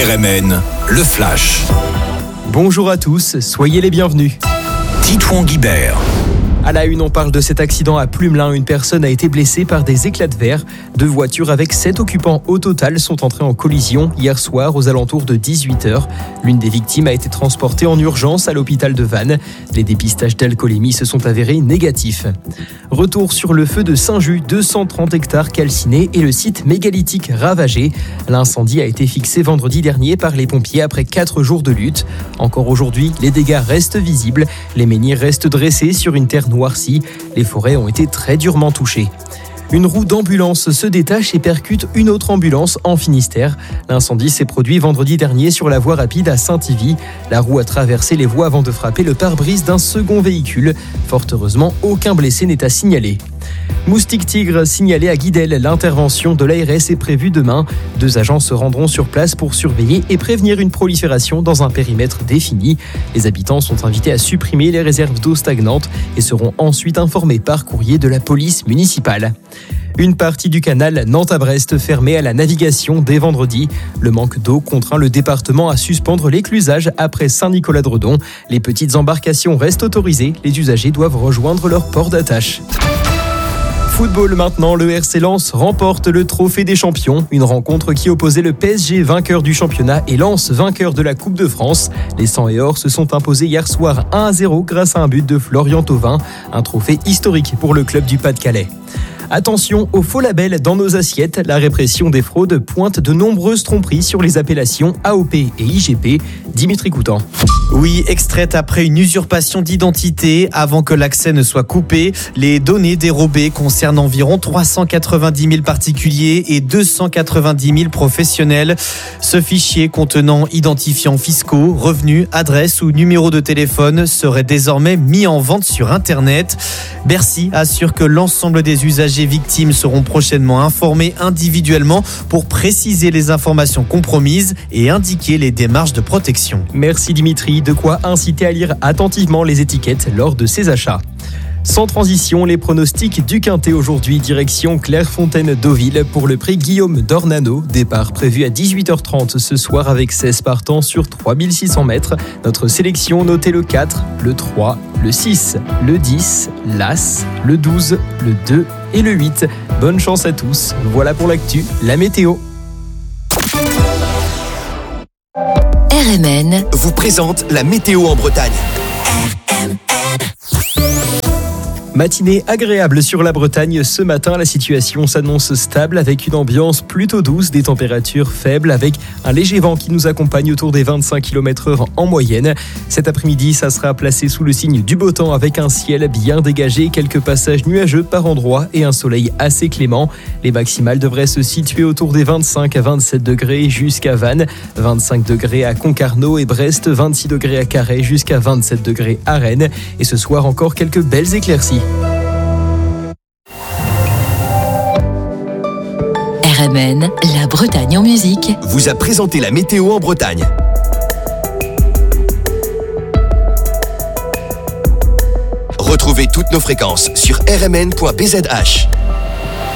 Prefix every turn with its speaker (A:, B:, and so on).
A: RMN, le Flash.
B: Bonjour à tous, soyez les bienvenus.
A: Titouan Guibert.
B: À la une, on parle de cet accident à Plumelin. Une personne a été blessée par des éclats de verre. 2 voitures avec 7 occupants au total sont entrées en collision hier soir aux alentours de 18h. L'une des victimes a été transportée en urgence à l'hôpital de Vannes. Les dépistages d'alcoolémie se sont avérés négatifs. Retour sur le feu de Saint-Just, 230 hectares calcinés et le site mégalithique ravagé. L'incendie a été fixé vendredi dernier par les pompiers après 4 jours de lutte. Encore aujourd'hui, les dégâts restent visibles. Les menhirs restent dressés sur une terre noircie. Les forêts ont été très durement touchées. Une roue d'ambulance se détache et percute une autre ambulance en Finistère. L'incendie s'est produit vendredi dernier sur la voie rapide à Saint-Yvy. La roue a traversé les voies avant de frapper le pare-brise d'un second véhicule. Fort heureusement, aucun blessé n'est à signaler. Moustique tigre signalé à Guidel. L'intervention de l'ARS est prévue demain. 2 agents se rendront sur place pour surveiller et prévenir une prolifération dans un périmètre défini. Les habitants sont invités à supprimer les réserves d'eau stagnantes et seront ensuite informés par courrier de la police municipale. Une partie du canal Nantes-à-Brest fermée à la navigation dès vendredi. Le manque d'eau contraint le département à suspendre l'éclusage après Saint-Nicolas-de-Redon. Les petites embarcations restent autorisées. Les usagers doivent rejoindre leur port d'attache. Football maintenant, le RC Lens remporte le trophée des champions. Une rencontre qui opposait le PSG vainqueur du championnat et Lens vainqueur de la Coupe de France. Les 100 et or se sont imposés hier soir 1-0 grâce à un but de Florian Thauvin. Un trophée historique pour le club du Pas-de-Calais. Attention aux faux labels dans nos assiettes. La répression des fraudes pointe de nombreuses tromperies sur les appellations AOP et IGP. Dimitri Coutan.
C: Oui, extraites après une usurpation d'identité. Avant que l'accès ne soit coupé, les données dérobées concernent environ 390 000 particuliers et 290 000 professionnels. Ce fichier contenant identifiants fiscaux, revenus, adresses ou numéros de téléphone serait désormais mis en vente sur Internet. Bercy assure que l'ensemble des usagers victimes seront prochainement informés individuellement pour préciser les informations compromises et indiquer les démarches de protection.
B: Merci Dimitri, de quoi inciter à lire attentivement les étiquettes lors de ces achats. Sans transition, les pronostics du Quintet aujourd'hui, direction Clairefontaine-Deauville pour le prix Guillaume d'Ornano. Départ prévu à 18h30 ce soir avec 16 partants sur 3600 mètres. Notre sélection, notez le 4, le 3, le 6, le 10, l'As, le 12, le 2 et le 8. Bonne chance à tous. Voilà pour l'actu, la météo.
A: RMN vous présente la météo en Bretagne.
B: Matinée agréable sur la Bretagne. Ce matin, la situation s'annonce stable avec une ambiance plutôt douce, des températures faibles avec un léger vent qui nous accompagne autour des 25 km/h en moyenne. Cet après-midi, ça sera placé sous le signe du beau temps avec un ciel bien dégagé, quelques passages nuageux par endroits et un soleil assez clément. Les maximales devraient se situer autour des 25 à 27 degrés jusqu'à Vannes, 25 degrés à Concarneau et Brest, 26 degrés à Carhaix jusqu'à 27 degrés à Rennes. Et ce soir, encore quelques belles éclaircies.
D: RMN, la Bretagne en musique,
A: vous a présenté la météo en Bretagne. Retrouvez toutes nos fréquences sur rmn.bzh.